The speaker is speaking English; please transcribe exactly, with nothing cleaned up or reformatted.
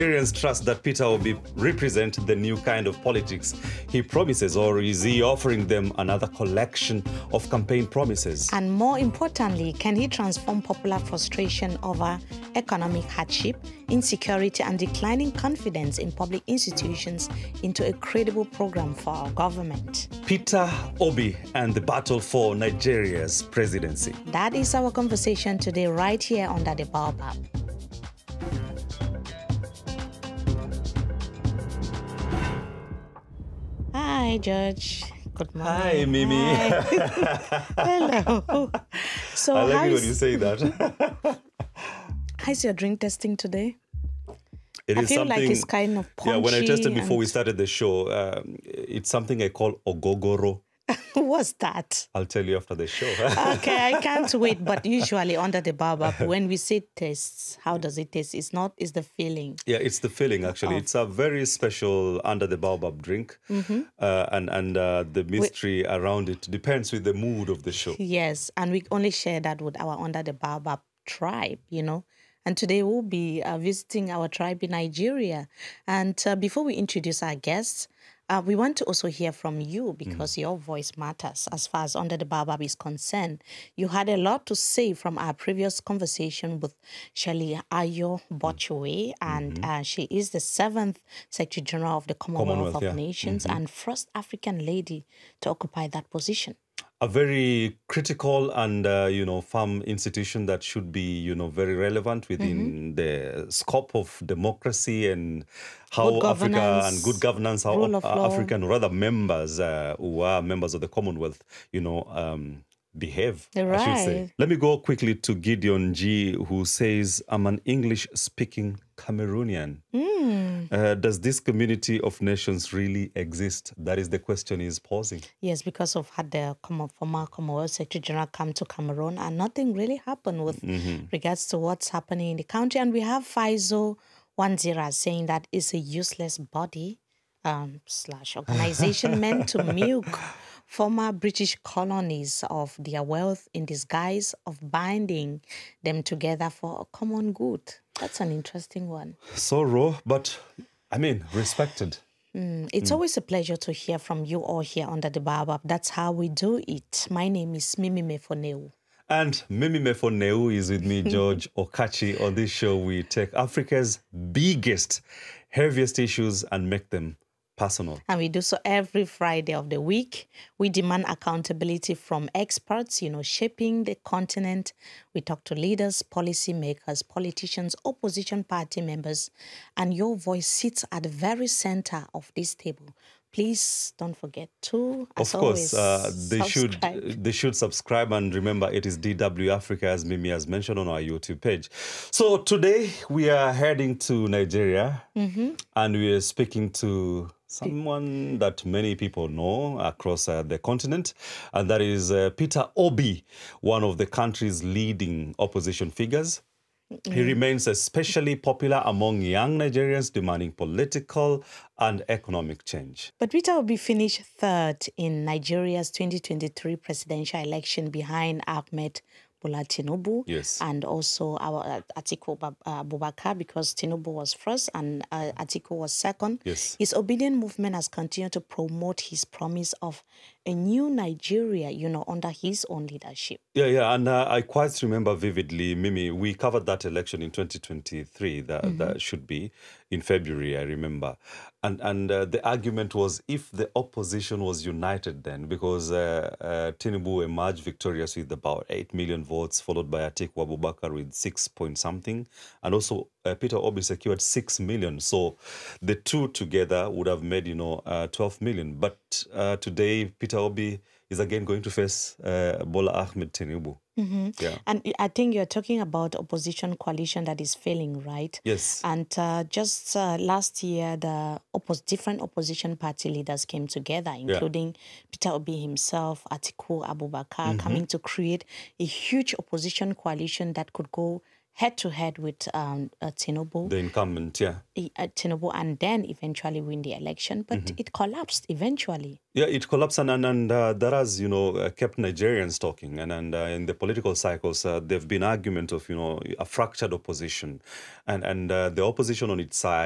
Nigerians trust that Peter Obi represents the new kind of politics he promises, or is he offering them another collection of campaign promises? And more importantly, can he transform popular frustration over economic hardship, insecurity, and declining confidence in public institutions into a credible program for our government? Peter Obi and the battle for Nigeria's presidency. That is our conversation today, right here under the Baobab. Hi, George. Good morning. Hi, Mimi. Hi. Hello. So, I like it when how's, you say that. how's your drink testing today? It I is feel something, like it's kind of punchy. Yeah, when I tested before and... we started the show, um, it's something I call ogogoro. What's that? I'll tell you after the show. Okay, I can't wait. But usually under the Baobab, when we say tastes, how does it taste? It's not, it's the feeling. Yeah, it's the feeling, actually. Of... It's a very special under the Baobab drink. Mm-hmm. uh, and and uh, the mystery we... around it depends with the mood of the show. Yes, and we only share that with our under the Baobab tribe, you know. And today we'll be uh, visiting our tribe in Nigeria. And uh, before we introduce our guests, Uh, we want to also hear from you because mm. your voice matters as far as Under the Baobab is concerned. You had a lot to say from our previous conversation with Shirley Ayo Botchway, and mm-hmm. uh, she is the seventh Secretary General of the Commonwealth, Commonwealth of yeah. Nations mm-hmm. and first African lady to occupy that position. A very critical and, uh, you know, firm institution that should be, you know, very relevant within mm-hmm. the scope of democracy and how Africa and good governance, how uh, African, rather members uh, who are members of the Commonwealth, you know, um, behave, right. I should say. Let me go quickly to Gideon G, who says, I'm an English-speaking Cameroonian. Mm. Uh, does this community of nations really exist? That is the question he's posing. Yes, because of had the former Commonwealth Secretary General come to Cameroon and nothing really happened with mm-hmm. regards to what's happening in the country. And we have Faizo Wanzira saying that it's a useless body um, slash organization meant to milk former British colonies of their wealth in disguise of binding them together for a common good. That's an interesting one. So raw, but I mean, respected. Mm, it's mm. always a pleasure to hear from you all here under the Baobab. That's how we do it. My name is Mimi Mefoneu. And Mimi Mefoneu is with me, George Okachi. On this show, we take Africa's biggest, heaviest issues and make them personal. And we do so every Friday of the week. We demand accountability from experts, you know, shaping the continent. We talk to leaders, policymakers, politicians, opposition party members, and your voice sits at the very center of this table. Please don't forget to, as of course, always, uh, they subscribe. should they should subscribe, and remember, it is D W Africa, as Mimi has mentioned, on our YouTube page. So today we are heading to Nigeria, mm-hmm. and we are speaking to someone that many people know across uh, the continent, and that is uh, Peter Obi, one of the country's leading opposition figures. Mm-hmm. He remains especially popular among young Nigerians demanding political and economic change. But Peter Obi finished third in Nigeria's twenty twenty-three presidential election behind Ahmed Bola Tinubu, yes. and also our uh, Atiku Abubakar, because Tinubu was first and uh, Atiku was second. Yes. His obedient movement has continued to promote his promise of a new Nigeria, you know, under his own leadership. Yeah, yeah, and uh, I quite remember vividly, Mimi, we covered that election in twenty twenty-three, that, mm-hmm. that should be in February, I remember. And and uh, the argument was if the opposition was united then, because uh, uh, Tinubu emerged victorious with about eight million votes, followed by Atiku Abubakar with six point something, and also uh, Peter Obi secured six million. So the two together would have made, you know, uh, twelve million. But uh, today, Peter Obi is again going to face uh, Bola Ahmed Tinubu. Mm-hmm. Yeah. And I think you're talking about opposition coalition that is failing, right? Yes. And uh, just uh, last year, the oppos- different opposition party leaders came together, including yeah. Peter Obi himself, Atiku Abubakar, mm-hmm. coming to create a huge opposition coalition that could go head-to-head with um, uh, Tinubu. The incumbent, yeah. Uh, Tinubu, and then eventually win the election. But mm-hmm. it collapsed eventually. Yeah, it collapsed, and, and, and uh, that has, you know, uh, kept Nigerians talking. And, and uh, in the political cycles, uh, there have been argument of, you know, a fractured opposition. And, and uh, the opposition on its side